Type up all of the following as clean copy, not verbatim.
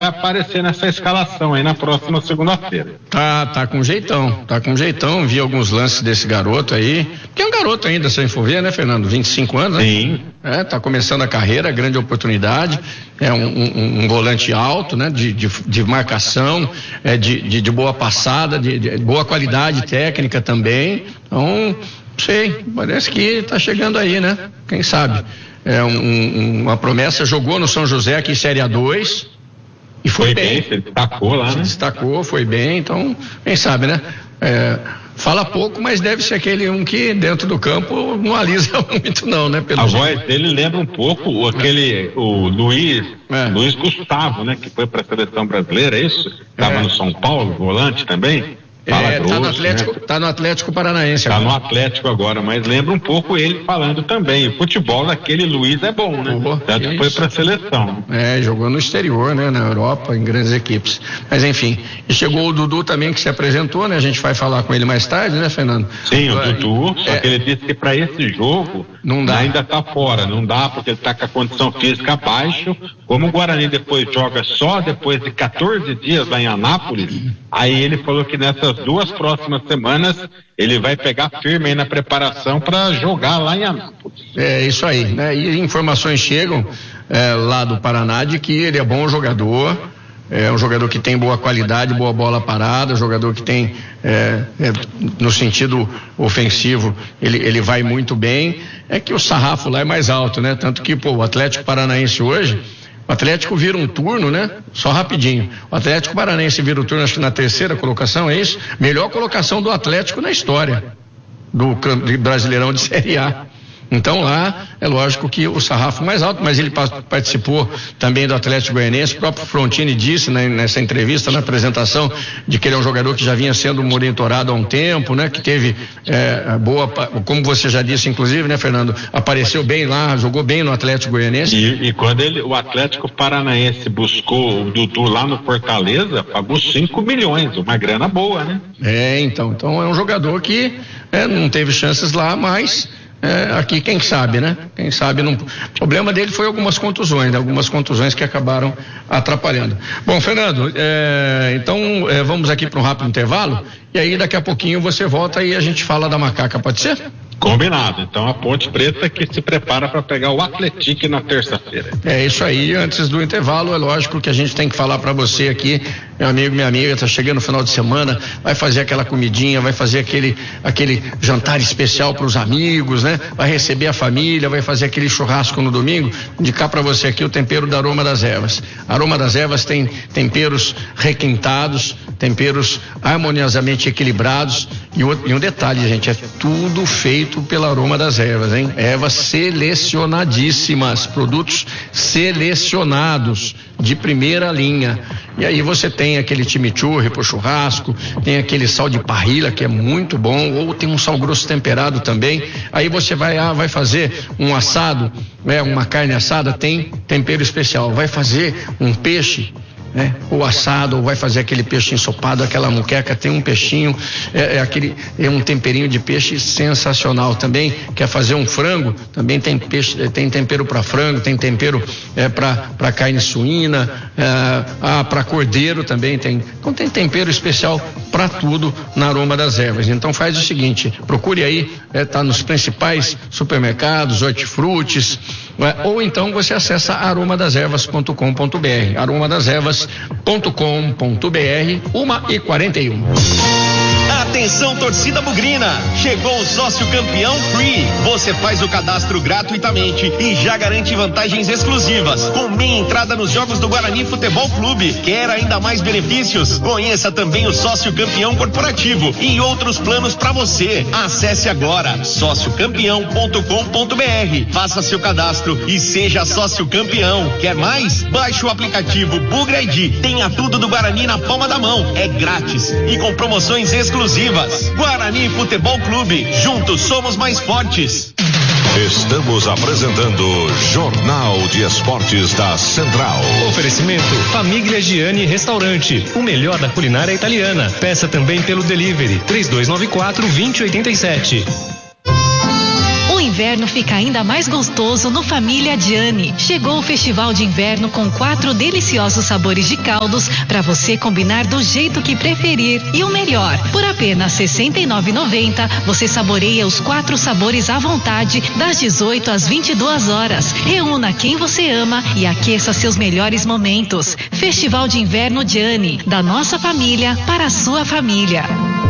aparecer nessa escalação aí na próxima segunda-feira. Tá com jeitão, vi alguns lances desse garoto aí, que é um garoto ainda, sem for ver, né, Fernando? 25 anos, né? Sim. Tá começando a carreira, grande oportunidade, é um volante alto, né, de marcação, de boa passada, de boa qualidade técnica também, então, sei, parece que tá chegando aí, né? Quem sabe? Uma promessa, jogou no São José aqui em Série A2, e foi bem. Se destacou lá, né? Se destacou, foi bem, então, quem sabe, né? Fala pouco, mas deve ser aquele que dentro do campo não alisa muito não, né? A voz dele lembra um pouco o Luiz Gustavo, né? Que foi para a seleção brasileira, é isso? Estava no São Paulo, volante também. Tá no Atlético Paranaense agora. Tá no Atlético agora, mas lembra um pouco ele falando também. O futebol daquele Luiz é bom, né? Tanto foi pra seleção. Jogou no exterior, né? Na Europa, em grandes equipes. Mas enfim, e chegou o Dudu também, que se apresentou, né? A gente vai falar com ele mais tarde, né, Fernando? Sim, o Dudu, só que ele disse que pra esse jogo não dá. Ainda tá fora, não dá, porque ele tá com a condição física abaixo. Como o Guarani depois joga só depois de 14 dias lá em Anápolis, aí ele falou que nessas 2 próximas semanas ele vai pegar firme aí na preparação para jogar lá em Anápolis. É isso aí, né? E informações chegam lá do Paraná de que ele é bom jogador, é um jogador que tem boa qualidade, boa bola parada, jogador que tem no sentido ofensivo ele vai muito bem. É que o sarrafo lá é mais alto, né? Tanto que o Atlético Paranaense hoje, o Atlético vira um turno, né? Só rapidinho. O Atlético Paranaense vira o turno, acho que na 3ª colocação, é isso? Melhor colocação do Atlético na história do Brasileirão de Série A. Então lá, é lógico que o sarrafo mais alto, mas ele participou também do Atlético Goianiense. O próprio Frontini disse, né, nessa entrevista, na apresentação, de que ele é um jogador que já vinha sendo monitorado há um tempo, né? Que teve boa, como você já disse, inclusive, né, Fernando? Apareceu bem lá, jogou bem no Atlético Goianiense. E quando o Atlético Paranaense buscou o Dudu lá no Fortaleza, pagou 5 milhões, uma grana boa, né? Então é um jogador que não teve chances lá, mas aqui quem sabe, né? Quem sabe não. O problema dele foi algumas contusões, né? Algumas contusões que acabaram atrapalhando. Bom, Fernando, então vamos aqui para um rápido intervalo e aí daqui a pouquinho você volta e a gente fala da Macaca, pode ser? Combinado. Então a Ponte Preta que se prepara para pegar o Atlético na terça-feira. É isso aí. Antes do intervalo, é lógico que a gente tem que falar para você aqui, meu amigo, minha amiga, tá chegando o final de semana, vai fazer aquela comidinha, vai fazer aquele jantar especial para os amigos, né? Vai receber a família, vai fazer aquele churrasco no domingo. Indicar para você aqui o tempero da Aroma das Ervas. A Aroma das Ervas tem temperos requintados, temperos harmoniosamente equilibrados e um detalhe, gente, é tudo feito pela Aroma das Ervas, hein? Ervas selecionadíssimas, produtos selecionados de primeira linha. E aí você tem aquele chimichurri pro churrasco, tem aquele sal de parrilha que é muito bom, ou tem um sal grosso temperado também. Aí você vai fazer um assado, uma carne assada, tem tempero especial. Vai fazer um peixe, ou assado, ou vai fazer aquele peixe ensopado, aquela muqueca, tem um peixinho, um temperinho de peixe sensacional. Também quer fazer um frango, também tem peixe, tem tempero para frango, tem tempero para carne suína, para cordeiro também tem. Então tem tempero especial para tudo na Aroma das Ervas. Então faz o seguinte, procure aí, tá nos principais supermercados, hortifrutis, ou então você acessa aromadasерvas.com.br, aromadaservas.com.br, 1h41. Atenção, torcida bugrina, chegou o sócio campeão Free. Você faz o cadastro gratuitamente e já garante vantagens exclusivas, com meia entrada nos jogos do Guarani Futebol Clube. Quer ainda mais benefícios? Conheça também o sócio campeão corporativo e outros planos para você. Acesse agora sociocampeão.com.br, faça seu cadastro e seja sócio campeão. Quer mais? Baixe o aplicativo Bugra ID. Tenha tudo do Guarani na palma da mão. É grátis e com promoções exclusivas. Guarani Futebol Clube, juntos somos mais fortes. Estamos apresentando Jornal de Esportes da Central. Oferecimento Famiglia Gianni Restaurante, o melhor da culinária italiana. Peça também pelo delivery 3294-2087. inverno fica ainda mais gostoso no Família Gianni. Chegou o Festival de Inverno com 4 deliciosos sabores de caldos para você combinar do jeito que preferir. E o melhor, por apenas R$ 69,90 você saboreia os 4 sabores à vontade das 18 às 22 horas. Reúna quem você ama e aqueça seus melhores momentos. Festival de Inverno Gianni, da nossa família para a sua família.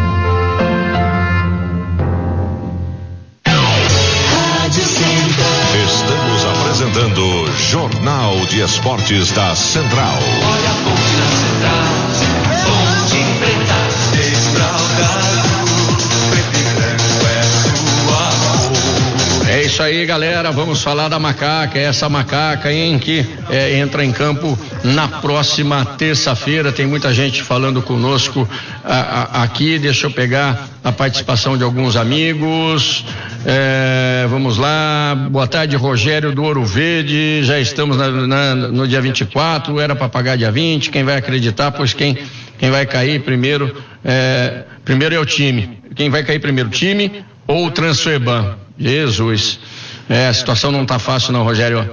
Estamos apresentando Jornal de Esportes da Central. Olha a ponte na Central, ponte preta, estraldado, preto e branco é sua cor. É isso aí, galera, vamos falar da macaca, essa macaca, hein, que entra em campo na próxima terça-feira. Tem muita gente falando conosco aqui. Deixa eu pegar a participação de alguns amigos. Vamos lá, boa tarde, Rogério do Ouro Verde. Já estamos no dia 24, era para pagar dia 20. Quem vai acreditar? Pois quem vai cair primeiro é o time. Quem vai cair primeiro, time ou o Transferban? Jesus, a situação não está fácil não, Rogério.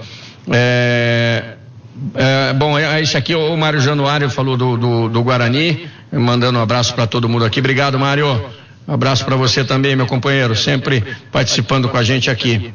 Bom, esse aqui, o Mário Januário falou do Guarani, mandando um abraço para todo mundo aqui. Obrigado, Mário. Um abraço para você também, meu companheiro, sempre participando com a gente aqui.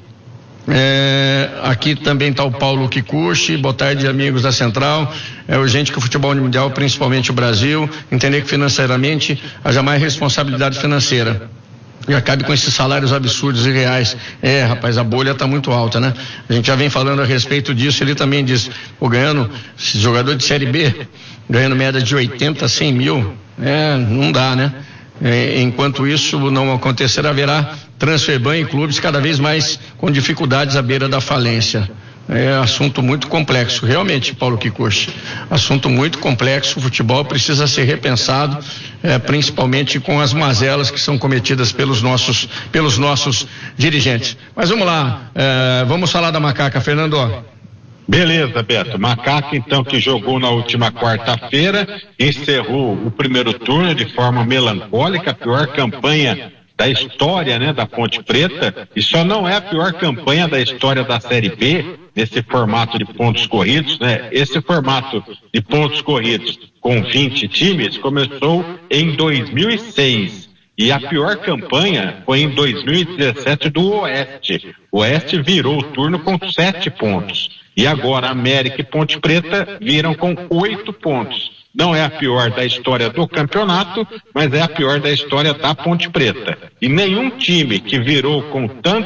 Aqui também está o Paulo Kikuchi. Boa tarde, amigos da Central. É urgente que o futebol mundial, principalmente o Brasil, entender que financeiramente haja mais responsabilidade financeira e acabe com esses salários absurdos e reais. Rapaz, a bolha está muito alta, né? A gente já vem falando a respeito disso. Ele também diz, ganhando, esse jogador de Série B, ganhando média de 80, 100 mil, não dá, né? Enquanto isso não acontecer, haverá Transferban em clubes cada vez mais com dificuldades à beira da falência. É assunto muito complexo, realmente, Paulo Kikuchi. Assunto muito complexo. O futebol precisa ser repensado, principalmente com as mazelas que são cometidas pelos nossos dirigentes. Mas vamos lá, vamos falar da macaca, Fernando. Beleza, Beto. Macaca, então, que jogou na última quarta-feira, encerrou o primeiro turno de forma melancólica, a pior campanha da história, né, da Ponte Preta, e só não é a pior campanha da história da Série B, nesse formato de pontos corridos, né? Esse formato de pontos corridos com 20 times começou em 2006. E a pior campanha foi em 2017 do Oeste. O Oeste virou o turno com 7 pontos. E agora América e Ponte Preta viram com 8 pontos. Não é a pior da história do campeonato, mas é a pior da história da Ponte Preta. E nenhum time que virou com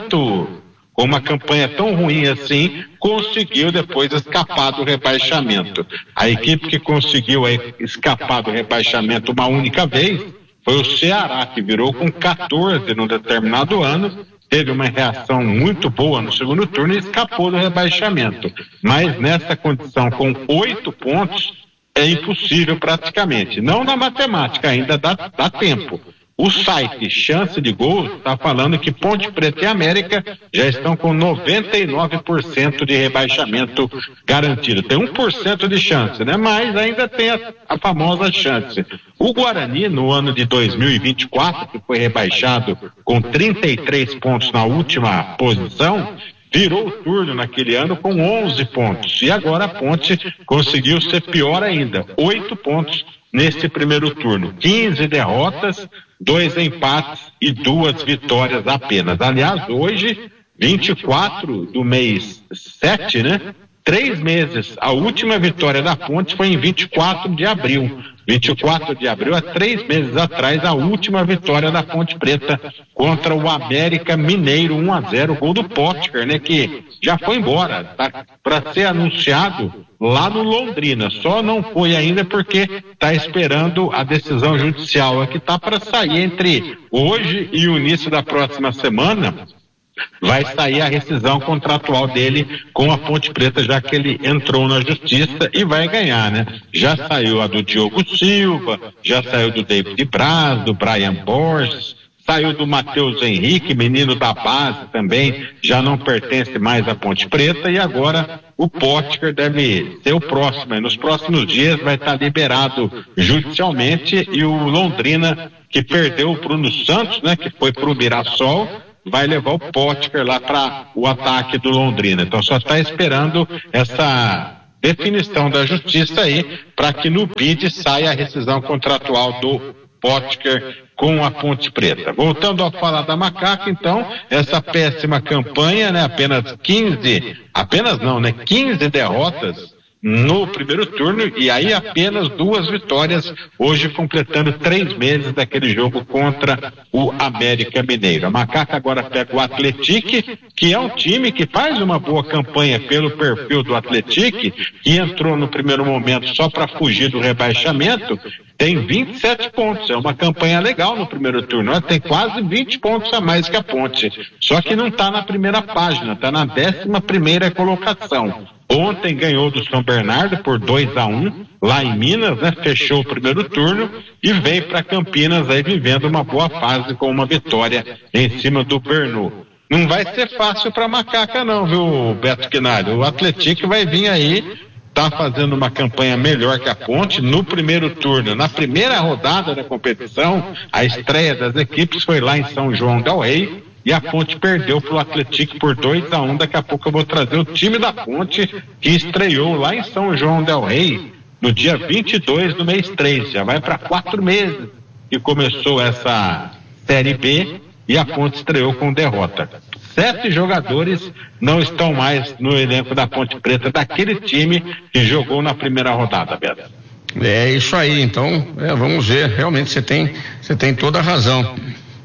uma campanha tão ruim assim, conseguiu depois escapar do rebaixamento. A equipe que conseguiu escapar do rebaixamento uma única vez foi o Ceará, que virou com 14 num determinado ano, teve uma reação muito boa no segundo turno e escapou do rebaixamento. Mas nessa condição, com 8 pontos, é impossível praticamente. Não na matemática, ainda dá tempo. O site Chance de Gols está falando que Ponte Preta e América já estão com 99% de rebaixamento garantido. Tem 1% de chance, né? Mas ainda tem a famosa chance. O Guarani, no ano de 2024, que foi rebaixado com 33 pontos na última posição, virou o turno naquele ano com 11 pontos. E agora a Ponte conseguiu ser pior ainda. 8 pontos nesse primeiro turno. 15 derrotas, 2 empates e 2 vitórias apenas. Aliás, hoje, 24 do mês 7, né? 3 meses. A última vitória da Ponte foi em 24 de abril. 24 de abril, há 3 meses atrás, a última vitória da Ponte Preta contra o América Mineiro, 1-0, gol do Potker, né, que já foi embora, tá para ser anunciado lá no Londrina, só não foi ainda porque tá esperando a decisão judicial, que tá para sair entre hoje e o início da próxima semana. Vai sair a rescisão contratual dele com a Ponte Preta, já que ele entrou na justiça e vai ganhar, né? Já saiu a do Diogo Silva, já saiu do David Braz, do Brian Borges, saiu do Matheus Henrique, menino da base também, já não pertence mais à Ponte Preta, e agora o Potker deve ser o próximo. Nos próximos dias vai estar liberado judicialmente, e o Londrina, que perdeu o Bruno Santos, né, que foi para o Mirassol, vai levar o Potker lá para o ataque do Londrina. Então só está esperando essa definição da justiça aí para que no BID saia a rescisão contratual do Potker com a Ponte Preta. Voltando a falar da Macaca, então, essa péssima campanha, né? 15 derrotas no primeiro turno, e aí apenas 2 vitórias, hoje completando 3 meses daquele jogo contra o América Mineiro. A Macaca agora pega o Atlético, que é um time que faz uma boa campanha pelo perfil do Atlético, que entrou no primeiro momento só para fugir do rebaixamento, tem 27 pontos, é uma campanha legal no primeiro turno, tem quase 20 pontos a mais que a Ponte, só que não está na primeira página, está na 11ª colocação. Ontem ganhou do São Bernardo por 2-1 lá em Minas, né? Fechou o primeiro turno e veio para Campinas aí vivendo uma boa fase com uma vitória em cima do Bernu. Não vai ser fácil para Macaca não, viu, Beto Quinalho? O Atlético vai vir aí, tá fazendo uma campanha melhor que a Ponte no primeiro turno. Na primeira rodada da competição, a estreia das equipes foi lá em São João del Rei, e a Ponte perdeu para o Atlético por 2-1. Daqui a pouco eu vou trazer o time da Ponte, que estreou lá em São João del Rei no dia 22 do mês 3. Já vai para 4 meses que começou essa Série B e a Ponte estreou com derrota. 7 jogadores não estão mais no elenco da Ponte Preta, daquele time que jogou na primeira rodada, Beto. É isso aí, então, vamos ver, realmente você tem toda a razão.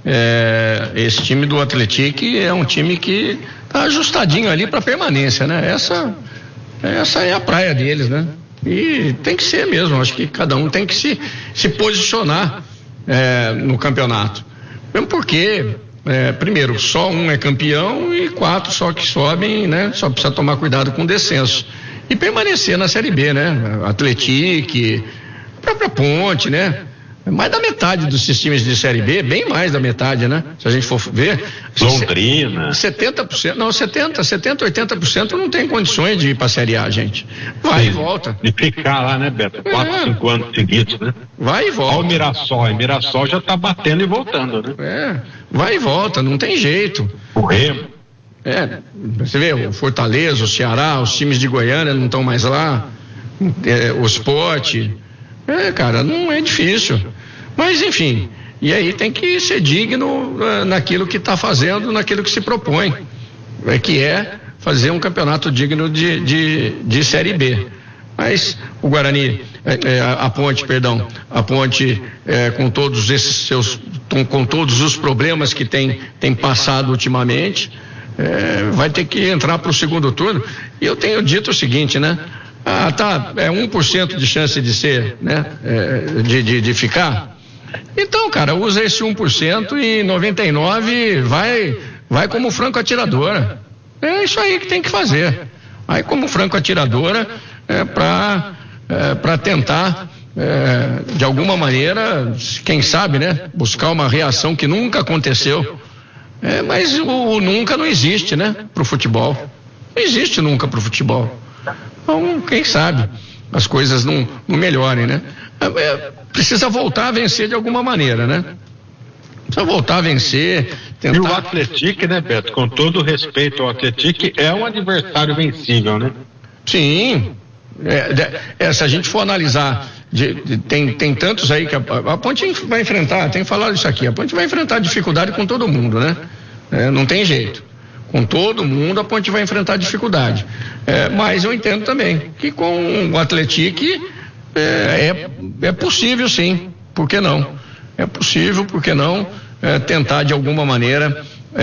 Esse time do Atlético é um time que tá ajustadinho ali para permanência, né? Essa é a praia deles, né? E tem que ser mesmo, acho que cada um tem que se posicionar no campeonato. Mesmo porque, primeiro, só um é campeão e 4 só que sobem, né? Só precisa tomar cuidado com o descenso. E permanecer na Série B, né? Atlético, a própria Ponte, né? Mais da metade dos times de Série B, bem mais da metade, né? Se a gente for ver. Londrina. 70%, não, 80% não tem condições de ir pra Série A, gente. Vai e volta. E ficar lá, né, Beto? 4, 5 anos seguidos, né? Vai e volta. Olha o Mirassol já tá batendo e voltando, né? Vai e volta, não tem jeito. O Remo. Você vê, o Fortaleza, o Ceará, os times de Goiânia não estão mais lá, o Sport. Cara, não é difícil. Mas, enfim, e aí tem que ser digno naquilo que está fazendo, naquilo que se propõe, que é fazer um campeonato digno de Série B. Mas o Guarani, a Ponte, com todos esses com todos os problemas que tem passado ultimamente, vai ter que entrar para o segundo turno. E eu tenho dito o seguinte, né? 1% de chance de ser, né? De ficar. Então, cara, usa esse 1% e 99% vai como franco atiradora. É isso aí que tem que fazer. Vai como franco atiradora para tentar, de alguma maneira, quem sabe, né? Buscar uma reação que nunca aconteceu. Mas o nunca não existe, né? Pro futebol. Não existe nunca pro futebol. Então, quem sabe as coisas não melhorem, né? Precisa voltar a vencer de alguma maneira, né? Precisa voltar a vencer, tentar... E o Atlético, né, Beto? Com todo respeito ao Atlético, é um adversário vencível, né? Sim. Se a gente for analisar, tem tantos aí que a Ponte vai enfrentar, tem falado isso aqui, a Ponte vai enfrentar dificuldade com todo mundo, né? Não tem jeito. Com todo mundo a Ponte vai enfrentar dificuldade. Mas eu entendo também que com o Atlético é possível, sim. Por que não? É possível, por que não tentar de alguma maneira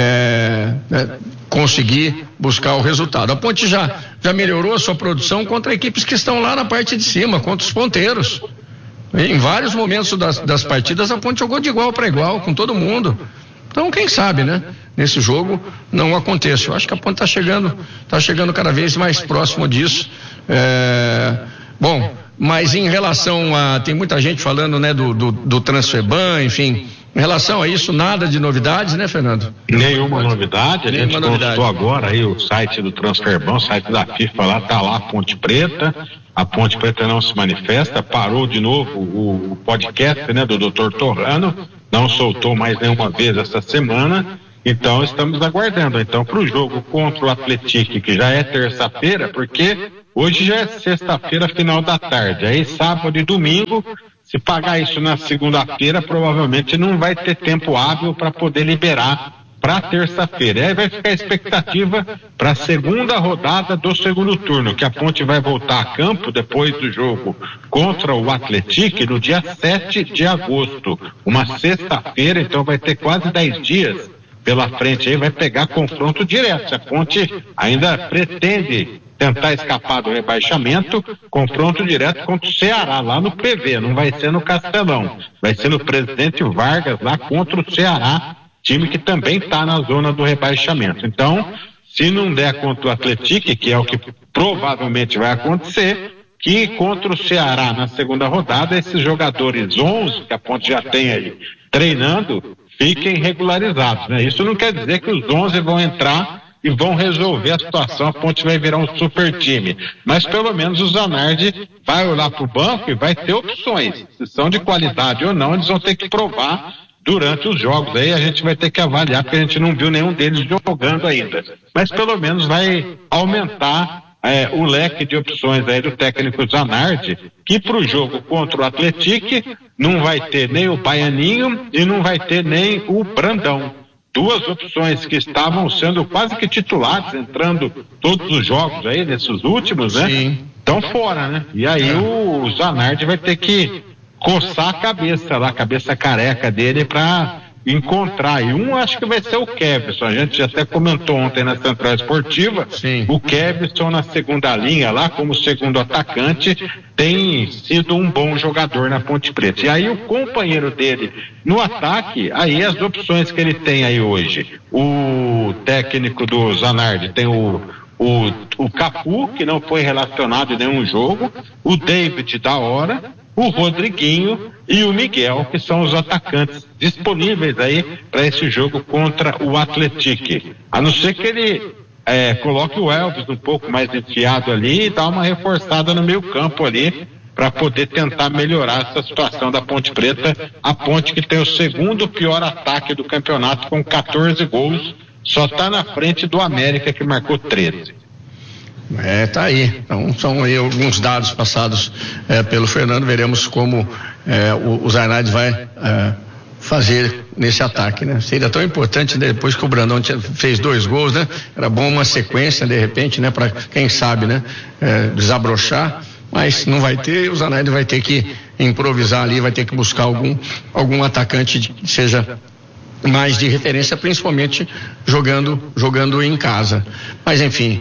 conseguir buscar o resultado. A Ponte já melhorou a sua produção contra equipes que estão lá na parte de cima, contra os ponteiros. Em vários momentos das partidas a Ponte jogou de igual para igual com todo mundo. Então, quem sabe, né? Nesse jogo não aconteça. Eu acho que a Ponte está chegando cada vez mais próximo disso. Bom, mas em relação tem muita gente falando, né, do Transferban, enfim, em relação a isso, nada de novidades, né, Fernando? Nenhuma novidade, a gente consultou agora aí o site do Transferban, o site da FIFA lá, tá lá a Ponte Preta não se manifesta, parou de novo o podcast, né, do Dr. Torrano, não soltou mais nenhuma vez essa semana, Então estamos aguardando. Então, para o jogo contra o Atlético, que já é terça-feira, porque hoje já é sexta-feira, final da tarde. Aí sábado e domingo, se pagar isso na segunda-feira, provavelmente não vai ter tempo hábil para poder liberar para terça-feira. Aí vai ficar a expectativa para a segunda rodada do segundo turno, que a Ponte vai voltar a campo depois do jogo contra o Atlético no dia 7 de agosto, uma sexta-feira, então vai ter quase 10 dias pela frente aí, vai pegar confronto direto. Se a Ponte ainda pretende tentar escapar do rebaixamento, confronto direto contra o Ceará, lá no PV, não vai ser no Castelão, vai ser no Presidente Vargas, lá contra o Ceará, time que também está na zona do rebaixamento. Então, se não der contra o Atlético, que é o que provavelmente vai acontecer, que contra o Ceará na segunda rodada, esses jogadores 11 que a Ponte já tem aí treinando, fiquem regularizados, né? Isso não quer dizer que os 11 vão entrar e vão resolver a situação, a Ponte vai virar um super time, mas pelo menos o Zanardi vai olhar para o banco e vai ter opções, se são de qualidade ou não, eles vão ter que provar durante os jogos, aí a gente vai ter que avaliar, porque a gente não viu nenhum deles jogando ainda, mas pelo menos vai aumentar o leque de opções aí do técnico Zanardi, que para o jogo contra o Atlético não vai ter nem o Baianinho e não vai ter nem o Brandão. Duas opções que estavam sendo quase que titulares, entrando todos os jogos aí, nesses últimos, né? Estão fora, né? E aí o Zanardi vai ter que coçar a cabeça lá, a cabeça careca dele para encontrar. E um acho que vai ser o Kevson. A gente até comentou ontem na Central Esportiva. Sim. O Kevson na segunda linha lá, como segundo atacante, tem sido um bom jogador na Ponte Preta. E aí o companheiro dele no ataque, aí as opções que ele tem aí hoje. O técnico do Zanardi tem o Capu, que não foi relacionado em nenhum jogo, o David da hora, o Rodriguinho e o Miguel, que são os atacantes disponíveis aí para esse jogo contra o Atlético. A não ser que ele coloque o Elvis um pouco mais enfiado ali e dá uma reforçada no meio campo ali para poder tentar melhorar essa situação da Ponte Preta, a Ponte que tem o segundo pior ataque do campeonato com 14 gols, só está na frente do América que marcou 13. Tá aí. Então são aí alguns dados passados pelo Fernando. Veremos como o Zanardi vai fazer nesse ataque, né? Seria tão importante, né? Depois que o Brandão fez 2 gols, né? Era bom uma sequência de repente, né? Para quem sabe, né? Desabrochar, mas não vai ter. O Zanardi vai ter que improvisar ali, vai ter que buscar algum atacante que seja mais de referência, principalmente jogando em casa. Mas enfim,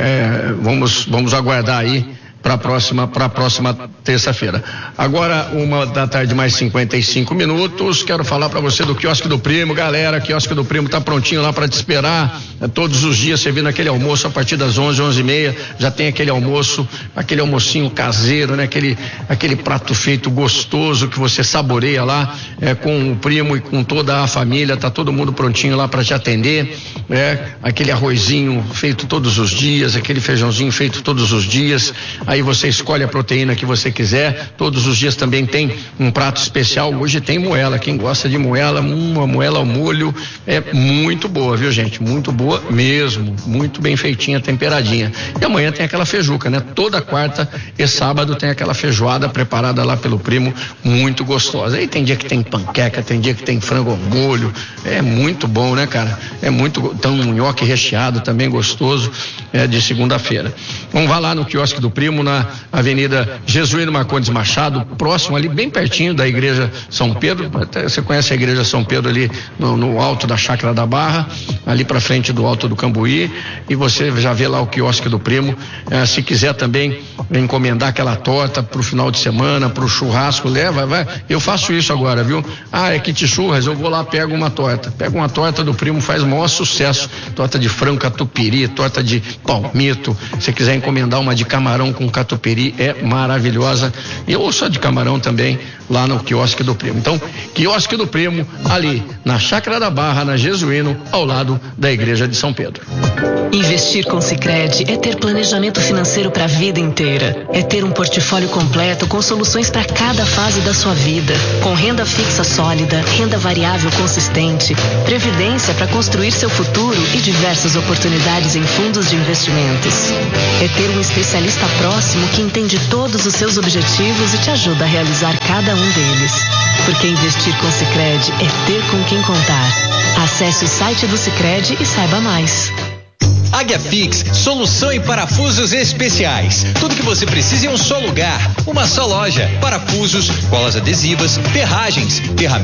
vamos aguardar aí para a próxima terça-feira. Agora, 1h mais 55 minutos. Quero falar para você do Quiosque do Primo, galera. Quiosque do Primo tá prontinho lá para te esperar. Todos os dias servindo aquele almoço a partir das 11, 11h30. Já tem aquele almoço, aquele almocinho caseiro, né? Aquele prato feito gostoso que você saboreia lá com o primo e com toda a família. Tá todo mundo prontinho lá para te atender. Aquele arrozinho feito todos os dias, aquele feijãozinho feito todos os dias. Aí você escolhe a proteína que você quiser. Todos os dias também tem um prato especial. Hoje tem moela. Quem gosta de moela, uma moela ao molho é muito boa, viu, gente? Muito boa mesmo. Muito bem feitinha, temperadinha. E amanhã tem aquela feijuca, né? Toda quarta e sábado tem aquela feijoada preparada lá pelo primo, muito gostosa. Aí tem dia que tem panqueca, tem dia que tem frango ao molho. É muito bom, né, cara? Então um nhoque recheado também gostoso, de segunda-feira. Vamos lá no Quiosque do Primo, na Avenida Jesuíno Marcondes Machado, próximo ali, bem pertinho da Igreja São Pedro. Até você conhece a Igreja São Pedro ali no alto da Chácara da Barra, ali para frente do Alto do Cambuí, e você já vê lá o Quiosque do Primo. Se quiser também encomendar aquela torta pro final de semana, pro churrasco, leva, vai. Eu faço isso agora, viu? É kit churras, eu vou lá, pego uma torta do primo, faz o maior sucesso. Torta de frango catupiry, torta de palmito. Se quiser encomendar uma de camarão com catupiry é maravilhosa. E eu sou de camarão também, lá no quiosque do Primo. Então, quiosque do Primo, ali na Chácara da Barra, na Jesuíno, ao lado da Igreja de São Pedro. Investir com Sicredi é ter planejamento financeiro para a vida inteira. É ter um portfólio completo com soluções para cada fase da sua vida. Com renda fixa sólida, renda variável consistente, previdência para construir seu futuro e diversas oportunidades em fundos de investimentos. É ter um especialista próximo que entende todos os seus objetivos e te ajuda a realizar cada um deles. Porque investir com Sicredi é ter com quem contar. Acesse o site do Sicredi e saiba mais. Águia Fix, solução em parafusos especiais. Tudo que você precisa em um só lugar, uma só loja. Parafusos, colas adesivas, ferragens, ferramentas